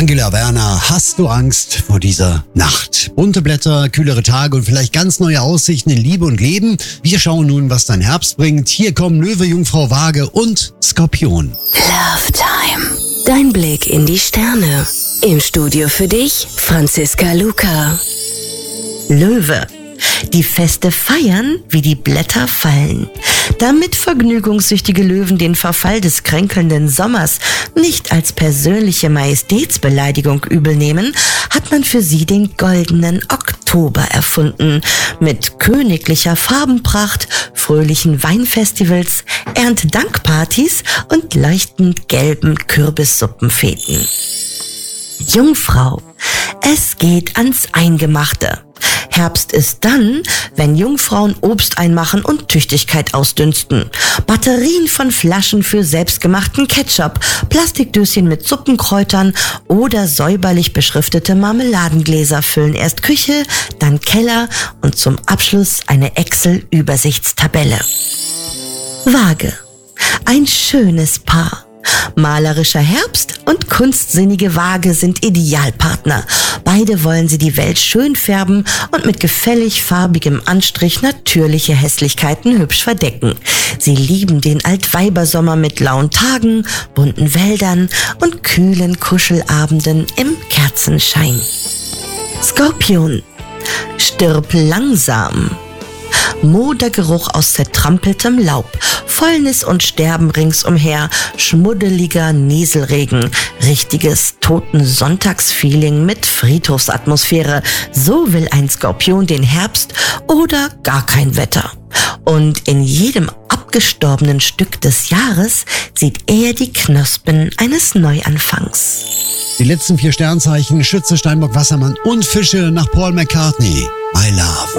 Angela Werner, hast du Angst vor dieser Nacht? Bunte Blätter, kühlere Tage und vielleicht ganz neue Aussichten in Liebe und Leben. Wir schauen nun, was dein Herbst bringt. Hier kommen Löwe, Jungfrau, Waage und Skorpion. Love Time. Dein Blick in die Sterne. Im Studio für dich, Franziska Luca. Löwe. Die Feste feiern, wie die Blätter fallen. Damit vergnügungssüchtige Löwen den Verfall des kränkelnden Sommers nicht als persönliche Majestätsbeleidigung übel nehmen, hat man für sie den goldenen Oktober erfunden. Mit königlicher Farbenpracht, fröhlichen Weinfestivals, Erntedankpartys und leuchtend gelben Kürbissuppenfeten. Jungfrau. Es geht ans Eingemachte. Herbst ist dann, wenn Jungfrauen Obst einmachen und Tüchtigkeit ausdünsten. Batterien von Flaschen für selbstgemachten Ketchup, Plastikdöschen mit Suppenkräutern oder säuberlich beschriftete Marmeladengläser füllen erst Küche, dann Keller und zum Abschluss eine Excel-Übersichtstabelle. Waage. Ein schönes Paar. Malerischer Herbst und kunstsinnige Waage sind Idealpartner. Beide wollen sie die Welt schön färben und mit gefällig farbigem Anstrich natürliche Hässlichkeiten hübsch verdecken. Sie lieben den Altweibersommer mit lauen Tagen, bunten Wäldern und kühlen Kuschelabenden im Kerzenschein. Skorpion. Stirb langsam. Modergeruch aus zertrampeltem Laub, Fäulnis und Sterben ringsumher, schmuddeliger Nieselregen, richtiges Totensonntagsfeeling mit Friedhofsatmosphäre. So will ein Skorpion den Herbst oder gar kein Wetter. Und in jedem abgestorbenen Stück des Jahres sieht er die Knospen eines Neuanfangs. Die letzten 4 Sternzeichen: Schütze, Steinbock, Wassermann und Fische nach Paul McCartney. My Love.